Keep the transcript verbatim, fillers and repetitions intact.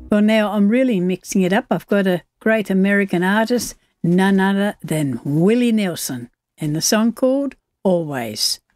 Well, now I'm really mixing it up. I've got a great American artist, none other than Willie Nelson, and the song called Always.